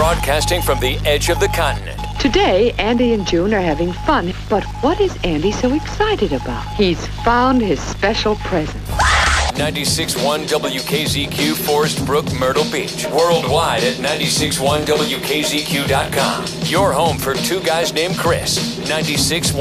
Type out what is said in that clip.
Broadcasting from the edge of the continent. Today, Andy and June are having fun. But what is Andy so excited about? He's found his special present. 96.1 WKZQ, Forest Brook, Myrtle Beach. Worldwide at 96.1WKZQ.com. Your home for two guys named Chris. 96.1